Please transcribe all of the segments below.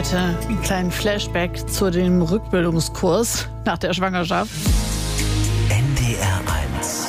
heute einen kleinen Flashback zu dem Rückbildungskurs nach der Schwangerschaft. NDR 1.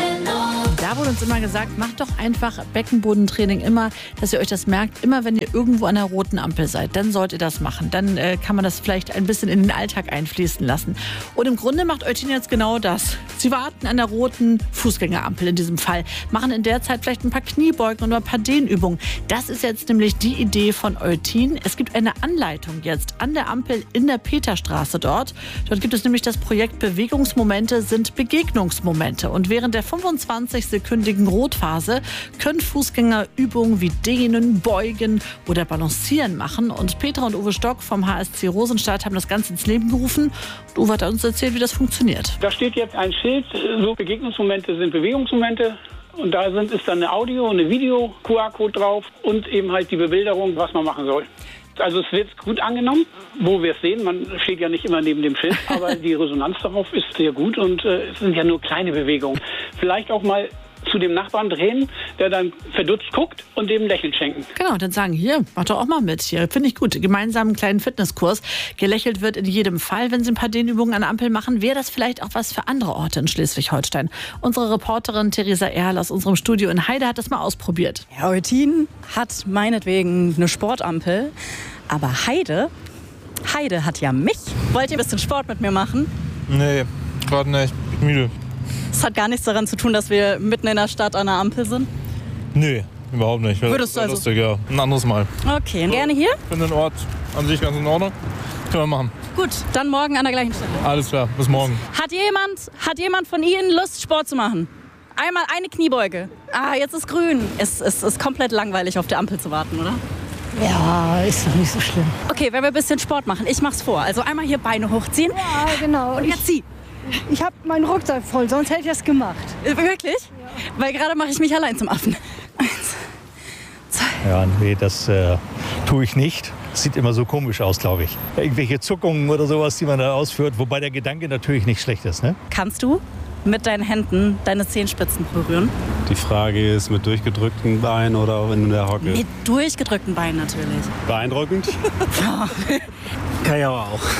Da wurde uns immer gesagt, macht doch einfach Beckenbodentraining immer, dass ihr euch das merkt, immer wenn ihr irgendwo an der roten Ampel seid, dann sollt ihr das machen. Dann kann man das vielleicht ein bisschen in den Alltag einfließen lassen. Und im Grunde macht Eutin jetzt genau das. Sie warten an der roten Fußgängerampel in diesem Fall, machen in der Zeit vielleicht ein paar Kniebeugen und ein paar Dehnübungen. Das ist jetzt nämlich die Idee von Eutin. Es gibt eine Anleitung jetzt an der Ampel in der Peterstraße dort. Dort gibt es nämlich das Projekt Bewegungsmomente sind Begegnungsmomente. Und während der 25-sekündigen Rotphase können Fußgänger Übungen wie Dehnen, Beugen oder Balancieren machen. Und Petra und Uwe Stock vom HSC Rosenstadt haben das Ganze ins Leben gerufen. Und Uwe hat uns erzählt, wie das funktioniert. Da steht jetzt ein Schild, so Begegnungsmomente sind Bewegungsmomente. Und da ist dann eine Audio- und eine Video-QR-Code drauf und eben halt die Bebilderung, was man machen soll. Also es wird gut angenommen, wo wir es sehen. Man steht ja nicht immer neben dem Schild, aber die Resonanz darauf ist sehr gut und es sind ja nur kleine Bewegungen. Vielleicht auch mal zu dem Nachbarn drehen, der dann verdutzt guckt und dem ein Lächeln schenken. Genau, dann sagen, hier, mach doch auch mal mit. Hier, finde ich gut. Gemeinsam einen kleinen Fitnesskurs. Gelächelt wird in jedem Fall, wenn Sie ein paar Dehnübungen an der Ampel machen. Wäre das vielleicht auch was für andere Orte in Schleswig-Holstein? Unsere Reporterin Theresa Erl aus unserem Studio in Heide hat das mal ausprobiert. Ja, Eutin hat meinetwegen eine Sportampel, aber Heide hat ja mich. Wollt ihr ein bisschen Sport mit mir machen? Nee, gerade nicht. Ich bin müde. Das hat gar nichts daran zu tun, dass wir mitten in der Stadt an der Ampel sind. Nee, überhaupt nicht. Würdest du also? Lustig, ja. Ein anderes Mal. Okay, gerne hier? Ich finde den Ort an sich ganz in Ordnung. Können wir machen. Gut, dann morgen an der gleichen Stelle. Alles klar, bis morgen. Hat jemand von Ihnen Lust, Sport zu machen? Einmal eine Kniebeuge. Ah, jetzt ist grün. Es ist komplett langweilig, auf der Ampel zu warten, oder? Ja, ist doch nicht so schlimm. Okay, wenn wir ein bisschen Sport machen. Ich mach's vor. Also einmal hier Beine hochziehen. Ja, genau. Und jetzt zieh. Ich habe meinen Rucksack voll, sonst hätte ich das gemacht. Wirklich? Ja. Weil gerade mache ich mich allein zum Affen. 1, 2. Ja, nee, das tue ich nicht. Sieht immer so komisch aus, glaube ich. Irgendwelche Zuckungen oder sowas, die man da ausführt. Wobei der Gedanke natürlich nicht schlecht ist, ne? Kannst du mit deinen Händen deine Zehenspitzen berühren? Die Frage ist, mit durchgedrückten Beinen oder in der Hocke? Mit durchgedrückten Beinen natürlich. Beeindruckend? Kann ich aber auch.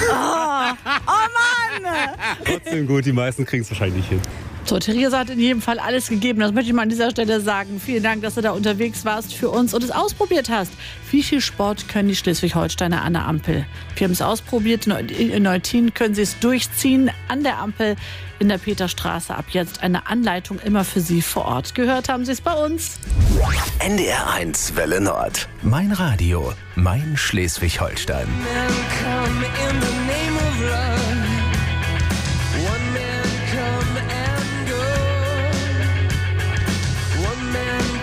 Oh Mann! Trotzdem gut, die meisten kriegen es wahrscheinlich nicht hin. So, Theresa hat in jedem Fall alles gegeben. Das möchte ich mal an dieser Stelle sagen. Vielen Dank, dass du da unterwegs warst für uns und es ausprobiert hast. Wie viel Sport können die Schleswig-Holsteiner an der Ampel? Wir haben es ausprobiert. In Eutin können sie es durchziehen. An der Ampel in der Peterstraße ab jetzt eine Anleitung immer für Sie vor Ort. Gehört haben Sie es bei uns. NDR 1 Welle Nord. Mein Radio, mein Schleswig-Holstein.